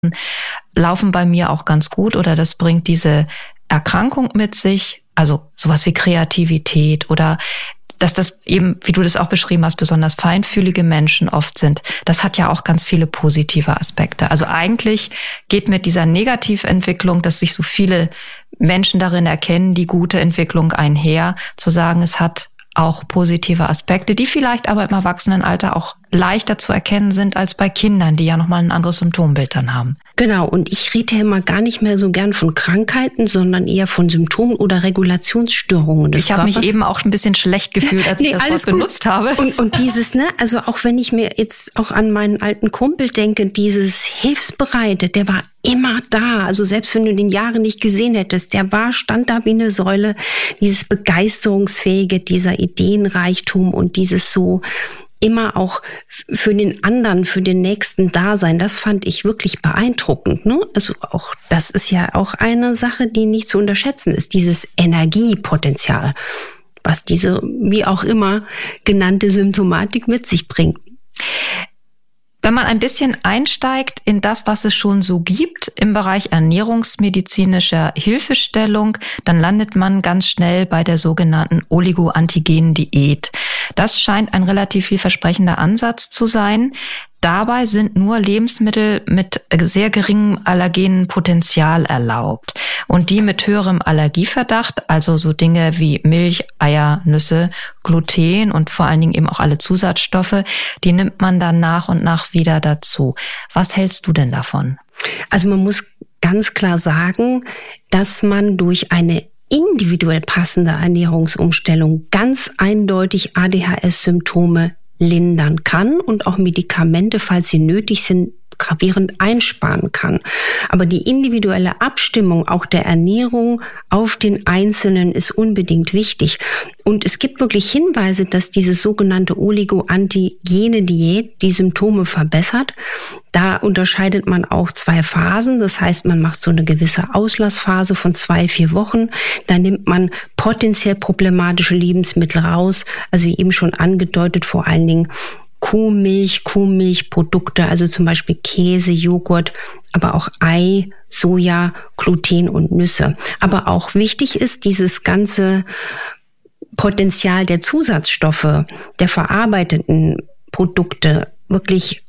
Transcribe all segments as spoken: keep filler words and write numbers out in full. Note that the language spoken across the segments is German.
laufen bei mir auch ganz gut oder das bringt diese Erkrankung mit sich, also sowas wie Kreativität oder dass das eben, wie du das auch beschrieben hast, besonders feinfühlige Menschen oft sind. Das hat ja auch ganz viele positive Aspekte. Also eigentlich geht mit dieser Negativentwicklung, dass sich so viele Menschen darin erkennen, die gute Entwicklung einher, zu sagen, es hat auch positive Aspekte, die vielleicht aber im Erwachsenenalter auch leichter zu erkennen sind als bei Kindern, die ja nochmal ein anderes Symptombild dann haben. Genau, und ich rede ja immer gar nicht mehr so gern von Krankheiten, sondern eher von Symptomen oder Regulationsstörungen des Ich habe Körpers. mich eben auch ein bisschen schlecht gefühlt, als nee, ich das Wort benutzt habe. Und, und dieses, ne, also auch wenn ich mir jetzt auch an meinen alten Kumpel denke, dieses Hilfsbereite, der war immer da. Also selbst wenn du den Jahre nicht gesehen hättest, der war, stand da wie eine Säule, dieses Begeisterungsfähige, dieser Ideenreichtum und dieses so immer auch für den anderen, für den Nächsten da sein. Das fand ich wirklich beeindruckend, ne? Also auch, das ist ja auch eine Sache, die nicht zu unterschätzen ist. Dieses Energiepotenzial, was diese, wie auch immer, genannte Symptomatik mit sich bringt. Wenn man ein bisschen einsteigt in das, was es schon so gibt im Bereich ernährungsmedizinischer Hilfestellung, dann landet man ganz schnell bei der sogenannten Oligoantigen-Diät. Das scheint ein relativ vielversprechender Ansatz zu sein. Dabei sind nur Lebensmittel mit sehr geringem allergenen Potenzial erlaubt. Und die mit höherem Allergieverdacht, also so Dinge wie Milch, Eier, Nüsse, Gluten und vor allen Dingen eben auch alle Zusatzstoffe, die nimmt man dann nach und nach wieder dazu. Was hältst du denn davon? Also man muss ganz klar sagen, dass man durch eine individuell passende Ernährungsumstellung ganz eindeutig A D H S-Symptome lindern kann und auch Medikamente, falls sie nötig sind, gravierend einsparen kann. Aber die individuelle Abstimmung auch der Ernährung auf den Einzelnen ist unbedingt wichtig. Und es gibt wirklich Hinweise, dass diese sogenannte Oligo-Antigene-Diät die Symptome verbessert. Da unterscheidet man auch zwei Phasen. Das heißt, man macht so eine gewisse Auslassphase von zwei, vier Wochen. Da nimmt man potenziell problematische Lebensmittel raus. Also wie eben schon angedeutet, vor allen Dingen Kuhmilch, Kuhmilchprodukte, also zum Beispiel Käse, Joghurt, aber auch Ei, Soja, Gluten und Nüsse. Aber auch wichtig ist dieses ganze Potenzial der Zusatzstoffe, der verarbeiteten Produkte wirklich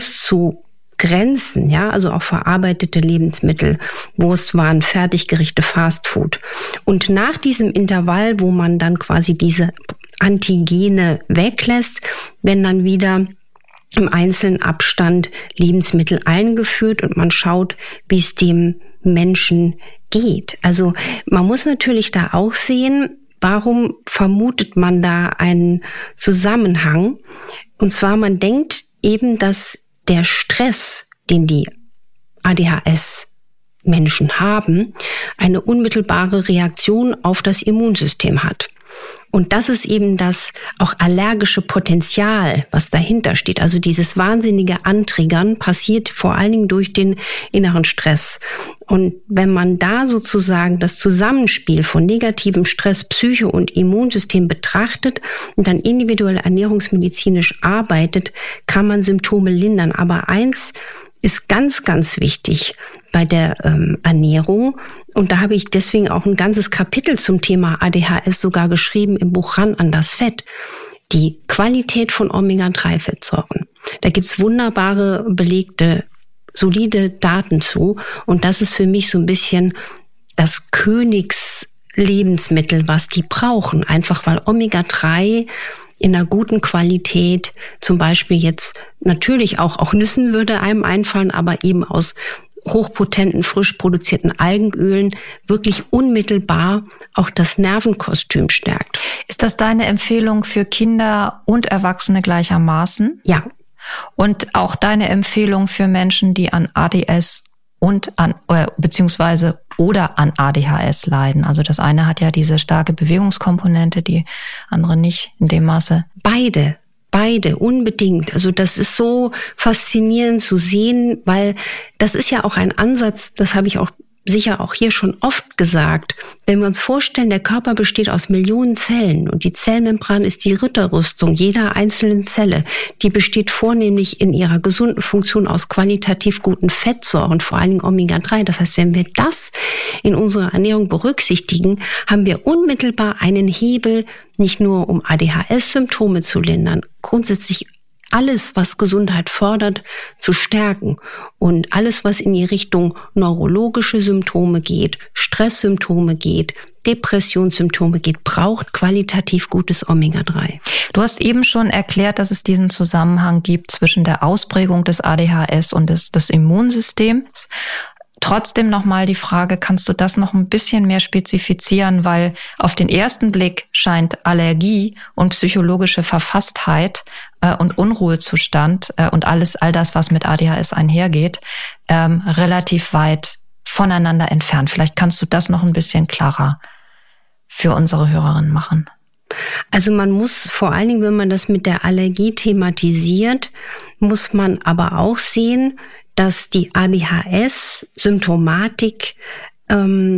auszugrenzen, ja, also auch verarbeitete Lebensmittel, Wurstwaren, Fertiggerichte, Fastfood. Und nach diesem Intervall, wo man dann quasi diese Antigene weglässt, wenn dann wieder im einzelnen Abstand Lebensmittel eingeführt und man schaut, wie es dem Menschen geht. Also man muss natürlich da auch sehen, warum vermutet man da einen Zusammenhang? Und zwar, man denkt eben, dass der Stress, den die A D H S-Menschen haben, eine unmittelbare Reaktion auf das Immunsystem hat. Und das ist eben das auch allergische Potenzial, was dahinter steht. Also dieses wahnsinnige Antriggern passiert vor allen Dingen durch den inneren Stress. Und wenn man da sozusagen das Zusammenspiel von negativem Stress, Psyche und Immunsystem betrachtet und dann individuell ernährungsmedizinisch arbeitet, kann man Symptome lindern. Aber eins ist ganz, ganz wichtig bei der ähm, Ernährung. Und da habe ich deswegen auch ein ganzes Kapitel zum Thema A D H S sogar geschrieben im Buch Ran an das Fett. Die Qualität von Omega drei Fettsäuren. Da gibt's wunderbare, belegte, solide Daten zu. Und das ist für mich so ein bisschen das Königslebensmittel, was die brauchen. Einfach weil Omega drei in einer guten Qualität, zum Beispiel jetzt natürlich auch, auch Nüssen würde einem einfallen, aber eben aus hochpotenten, frisch produzierten Algenölen wirklich unmittelbar auch das Nervenkostüm stärkt. Ist das deine Empfehlung für Kinder und Erwachsene gleichermaßen? Ja. Und auch deine Empfehlung für Menschen, die an A D S und an, äh, beziehungsweise oder an A D H S leiden? Also das eine hat ja diese starke Bewegungskomponente, die andere nicht in dem Maße. Beide. Beide, unbedingt. Also das ist so faszinierend zu sehen, weil das ist ja auch ein Ansatz, das habe ich auch sicher auch hier schon oft gesagt, wenn wir uns vorstellen, der Körper besteht aus Millionen Zellen und die Zellmembran ist die Ritterrüstung jeder einzelnen Zelle. Die besteht vornehmlich in ihrer gesunden Funktion aus qualitativ guten Fettsäuren, vor allen Dingen Omega drei. Das heißt, wenn wir das in unserer Ernährung berücksichtigen, haben wir unmittelbar einen Hebel, nicht nur um A D H S-Symptome zu lindern, grundsätzlich alles, was Gesundheit fördert, zu stärken und alles, was in die Richtung neurologische Symptome geht, Stresssymptome geht, Depressionssymptome geht, braucht qualitativ gutes Omega drei. Du hast eben schon erklärt, dass es diesen Zusammenhang gibt zwischen der Ausprägung des A D H S und des, des Immunsystems. Trotzdem nochmal die Frage, kannst du das noch ein bisschen mehr spezifizieren, weil auf den ersten Blick scheint Allergie und psychologische Verfasstheit äh, und Unruhezustand äh, und alles, all das, was mit A D H S einhergeht, ähm, relativ weit voneinander entfernt. Vielleicht kannst du das noch ein bisschen klarer für unsere Hörerinnen machen. Also man muss vor allen Dingen, wenn man das mit der Allergie thematisiert, muss man aber auch sehen, dass die A D H S-Symptomatik ähm,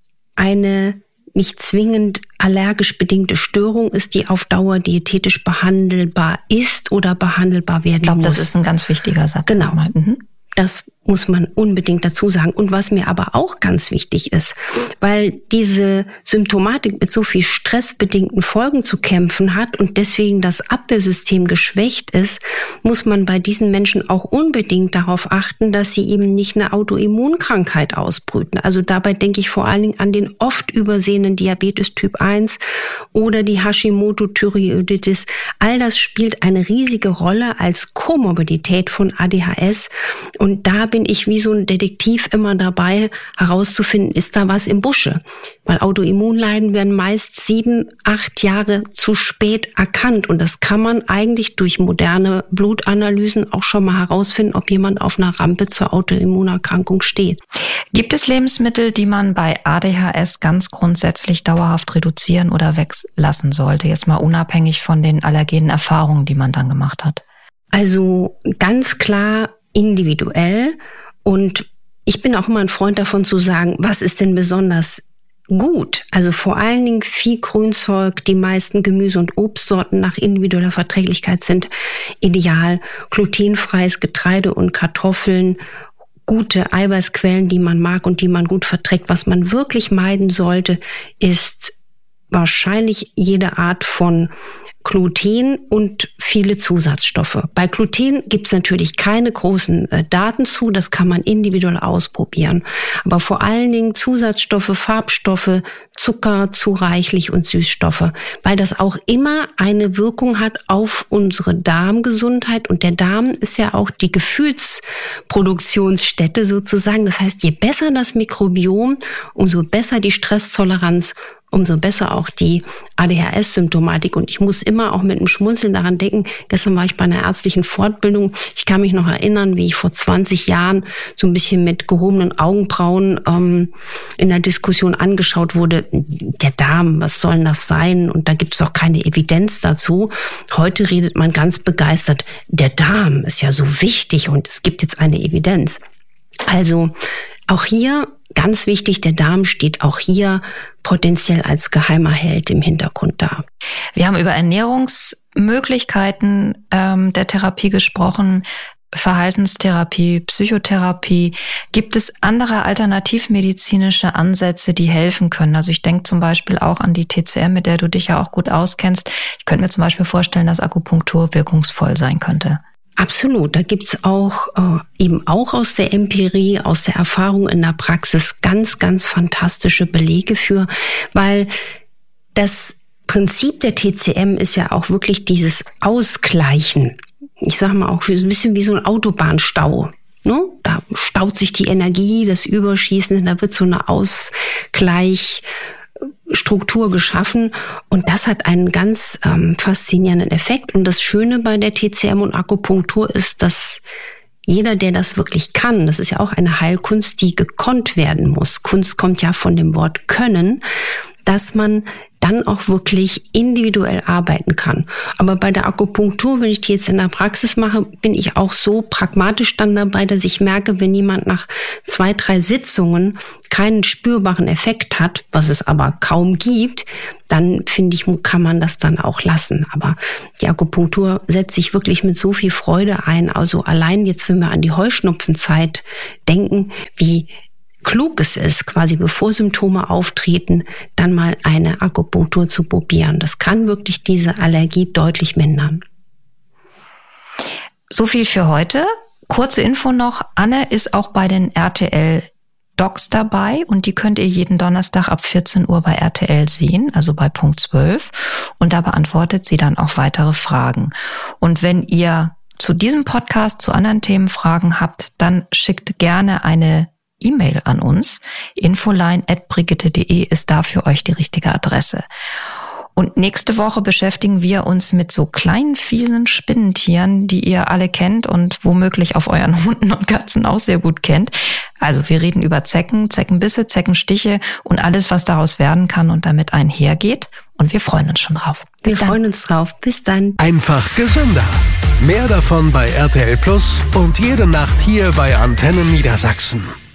eine nicht zwingend allergisch bedingte Störung ist, die auf Dauer diätetisch behandelbar ist oder behandelbar werden muss. Ich glaube, das ist ein ganz wichtiger Satz. Genau. Mhm. Das muss man unbedingt dazu sagen. Und was mir aber auch ganz wichtig ist, weil diese Symptomatik mit so viel stressbedingten Folgen zu kämpfen hat und deswegen das Abwehrsystem geschwächt ist, muss man bei diesen Menschen auch unbedingt darauf achten, dass sie eben nicht eine Autoimmunkrankheit ausbrüten. Also dabei denke ich vor allen Dingen an den oft übersehenen Diabetes Typ eins oder die Hashimoto-Thyreoiditis. All das spielt eine riesige Rolle als Komorbidität von A D H S. Und da bin ich wie so ein Detektiv immer dabei, herauszufinden, ist da was im Busche? Weil Autoimmunleiden werden meist sieben, acht Jahre zu spät erkannt. Und das kann man eigentlich durch moderne Blutanalysen auch schon mal herausfinden, ob jemand auf einer Rampe zur Autoimmunerkrankung steht. Gibt es Lebensmittel, die man bei A D H S ganz grundsätzlich dauerhaft reduzieren oder weglassen sollte? Jetzt mal unabhängig von den allergenen Erfahrungen, die man dann gemacht hat. Also ganz klar individuell. Und ich bin auch immer ein Freund davon zu sagen, was ist denn besonders gut? Also vor allen Dingen viel Grünzeug, die meisten Gemüse- und Obstsorten nach individueller Verträglichkeit sind ideal. Glutenfreies Getreide und Kartoffeln, gute Eiweißquellen, die man mag und die man gut verträgt. Was man wirklich meiden sollte, ist wahrscheinlich jede Art von Gluten und viele Zusatzstoffe. Bei Gluten gibt es natürlich keine großen äh, Daten zu, das kann man individuell ausprobieren. Aber vor allen Dingen Zusatzstoffe, Farbstoffe, Zucker zu reichlich und Süßstoffe, weil das auch immer eine Wirkung hat auf unsere Darmgesundheit. Und der Darm ist ja auch die Gefühlsproduktionsstätte sozusagen. Das heißt, je besser das Mikrobiom, umso besser die Stresstoleranz, umso besser auch die A D H S-Symptomatik. Und ich muss immer auch mit einem Schmunzeln daran denken, gestern war ich bei einer ärztlichen Fortbildung. Ich kann mich noch erinnern, wie ich vor zwanzig Jahren so ein bisschen mit gehobenen Augenbrauen ähm, in der Diskussion angeschaut wurde. Der Darm, was soll denn das sein? Und da gibt es auch keine Evidenz dazu. Heute redet man ganz begeistert, der Darm ist ja so wichtig und es gibt jetzt eine Evidenz. Also auch hier ganz wichtig, der Darm steht auch hier potenziell als geheimer Held im Hintergrund da. Wir haben über Ernährungsmöglichkeiten ähm, der Therapie gesprochen, Verhaltenstherapie, Psychotherapie. Gibt es andere alternativmedizinische Ansätze, die helfen können? Also ich denke zum Beispiel auch an die T C M, mit der du dich ja auch gut auskennst. Ich könnte mir zum Beispiel vorstellen, dass Akupunktur wirkungsvoll sein könnte. Absolut, da gibt's auch äh, eben auch aus der Empirie, aus der Erfahrung in der Praxis ganz, ganz fantastische Belege für, weil das Prinzip der T C M ist ja auch wirklich dieses Ausgleichen. Ich sage mal auch ein bisschen wie so ein Autobahnstau. Ne? Da staut sich die Energie, das Überschießen, da wird so eine Ausgleich Struktur geschaffen und das hat einen ganz ähm, faszinierenden Effekt. Und das Schöne bei der T C M und Akupunktur ist, dass jeder, der das wirklich kann, das ist ja auch eine Heilkunst, die gekonnt werden muss. Kunst kommt ja von dem Wort können, dass man dann auch wirklich individuell arbeiten kann. Aber bei der Akupunktur, wenn ich die jetzt in der Praxis mache, bin ich auch so pragmatisch dann dabei, dass ich merke, wenn jemand nach zwei, drei Sitzungen keinen spürbaren Effekt hat, was es aber kaum gibt, dann finde ich, kann man das dann auch lassen. Aber die Akupunktur setzt sich wirklich mit so viel Freude ein. Also allein jetzt, wenn wir an die Heuschnupfenzeit denken, wie klug es ist, quasi bevor Symptome auftreten, dann mal eine Akupunktur zu probieren. Das kann wirklich diese Allergie deutlich mindern. So viel für heute. Kurze Info noch. Anne ist auch bei den R T L Docs dabei und die könnt ihr jeden Donnerstag ab vierzehn Uhr bei R T L sehen, also bei Punkt zwölf. Und da beantwortet sie dann auch weitere Fragen. Und wenn ihr zu diesem Podcast, zu anderen Themen Fragen habt, dann schickt gerne eine E-Mail an uns. infoline at brigitte punkt de ist da für euch die richtige Adresse. Und nächste Woche beschäftigen wir uns mit so kleinen, fiesen Spinnentieren, die ihr alle kennt und womöglich auf euren Hunden und Katzen auch sehr gut kennt. Also wir reden über Zecken, Zeckenbisse, Zeckenstiche und alles, was daraus werden kann und damit einhergeht. Und wir freuen uns schon drauf. Bis wir dann. freuen uns drauf. Bis dann. Einfach gesünder. Mehr davon bei R T L Plus und jede Nacht hier bei Antennen Niedersachsen.